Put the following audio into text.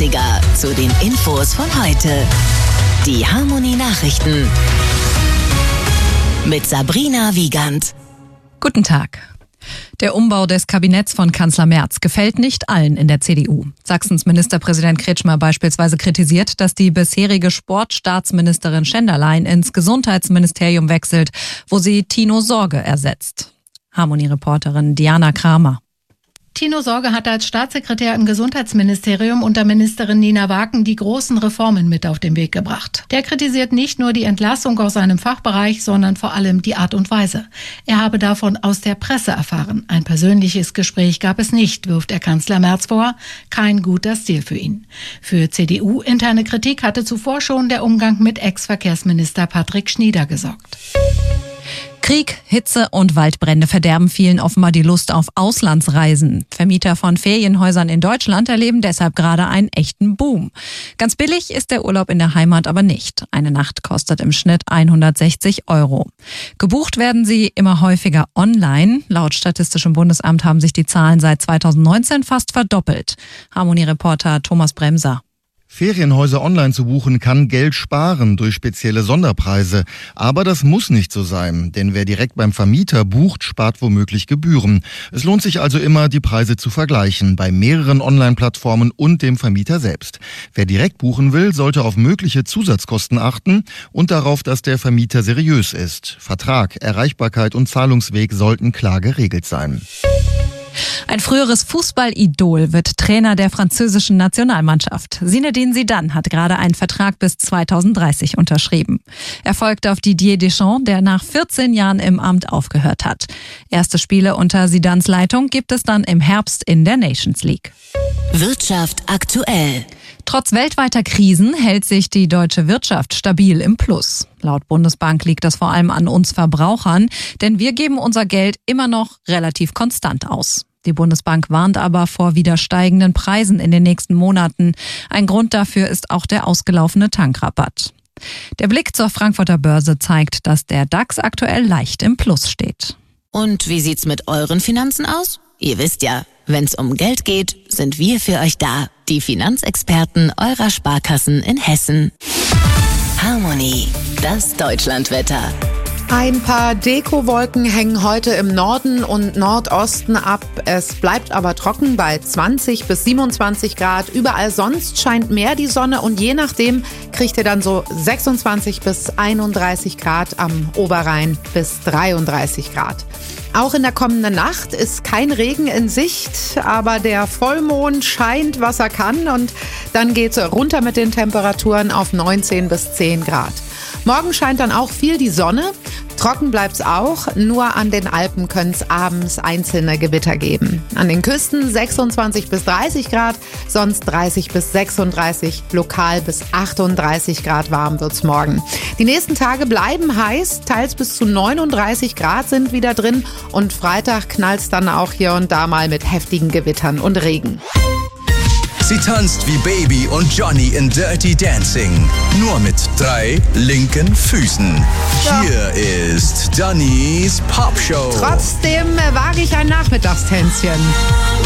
Klassiker zu den Infos von heute. Die Harmony Nachrichten mit Sabrina Wiegand. Guten Tag. Der Umbau des Kabinetts von Kanzler Merz gefällt nicht allen in der CDU. Sachsens Ministerpräsident Kretschmer beispielsweise kritisiert, dass die bisherige Sportstaatsministerin Schenderlein ins Gesundheitsministerium wechselt, wo sie Tino Sorge ersetzt. Harmony-Reporterin Diana Kramer. Tino Sorge hat als Staatssekretär im Gesundheitsministerium unter Ministerin Nina Waken die großen Reformen mit auf den Weg gebracht. Der kritisiert nicht nur die Entlassung aus seinem Fachbereich, sondern vor allem die Art und Weise. Er habe davon aus der Presse erfahren. Ein persönliches Gespräch gab es nicht, wirft er Kanzler Merz vor. Kein guter Stil für ihn. Für CDU-interne Kritik hatte zuvor schon der Umgang mit Ex-Verkehrsminister Patrick Schnieder gesorgt. Krieg, Hitze und Waldbrände verderben vielen offenbar die Lust auf Auslandsreisen. Vermieter von Ferienhäusern in Deutschland erleben deshalb gerade einen echten Boom. Ganz billig ist der Urlaub in der Heimat aber nicht. Eine Nacht kostet im Schnitt 160 €. Gebucht werden sie immer häufiger online. Laut Statistischem Bundesamt haben sich die Zahlen seit 2019 fast verdoppelt. Harmony-Reporter Thomas Bremser. Ferienhäuser online zu buchen kann Geld sparen durch spezielle Sonderpreise. Aber das muss nicht so sein, denn wer direkt beim Vermieter bucht, spart womöglich Gebühren. Es lohnt sich also immer, die Preise zu vergleichen, bei mehreren Online-Plattformen und dem Vermieter selbst. Wer direkt buchen will, sollte auf mögliche Zusatzkosten achten und darauf, dass der Vermieter seriös ist. Vertrag, Erreichbarkeit und Zahlungsweg sollten klar geregelt sein. Ein früheres Fußballidol wird Trainer der französischen Nationalmannschaft. Zinedine Zidane hat gerade einen Vertrag bis 2030 unterschrieben. Er folgt auf Didier Deschamps, der nach 14 Jahren im Amt aufgehört hat. Erste Spiele unter Zidanes Leitung gibt es dann im Herbst in der Nations League. Wirtschaft aktuell. Trotz weltweiter Krisen hält sich die deutsche Wirtschaft stabil im Plus. Laut Bundesbank liegt das vor allem an uns Verbrauchern, denn wir geben unser Geld immer noch relativ konstant aus. Die Bundesbank warnt aber vor wieder steigenden Preisen in den nächsten Monaten. Ein Grund dafür ist auch der ausgelaufene Tankrabatt. Der Blick zur Frankfurter Börse zeigt, dass der DAX aktuell leicht im Plus steht. Und wie sieht's mit euren Finanzen aus? Ihr wisst ja, wenn's um Geld geht, sind wir für euch da. Die Finanzexperten eurer Sparkassen in Hessen. Harmony, das Deutschlandwetter. Ein paar Dekowolken hängen heute im Norden und Nordosten ab. Es bleibt aber trocken bei 20 bis 27 Grad. Überall sonst scheint mehr die Sonne und je nachdem kriegt ihr dann so 26 bis 31 Grad, am Oberrhein bis 33 Grad. Auch in der kommenden Nacht ist kein Regen in Sicht, aber der Vollmond scheint, was er kann, und dann geht's runter mit den Temperaturen auf 19 bis 10 Grad. Morgen scheint dann auch viel die Sonne. Trocken bleibt's auch, nur an den Alpen können es abends einzelne Gewitter geben. An den Küsten 26 bis 30 Grad, sonst 30 bis 36, lokal bis 38 Grad warm wird's morgen. Die nächsten Tage bleiben heiß, teils bis zu 39 Grad sind wieder drin und Freitag knallt's dann auch hier und da mal mit heftigen Gewittern und Regen. Sie tanzt wie Baby und Johnny in Dirty Dancing. Nur mit 3 linken Füßen. Hier ist Dannys Popshow. Trotzdem wage ich ein Nachmittagstänzchen.